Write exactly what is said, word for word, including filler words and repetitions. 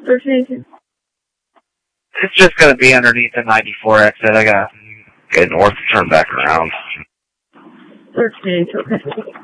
thirteen. It's just going to be underneath the ninety-four exit. I got to get north and turn back around. thirteen, okay.